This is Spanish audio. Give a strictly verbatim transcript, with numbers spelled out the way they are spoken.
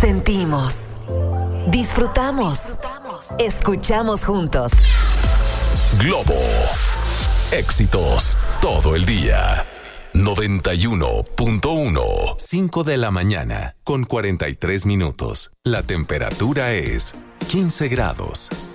Sentimos, disfrutamos, escuchamos juntos. Globo. Éxitos todo el día. noventa y uno punto uno. cinco de la mañana con cuarenta y tres minutos. La temperatura es quince grados.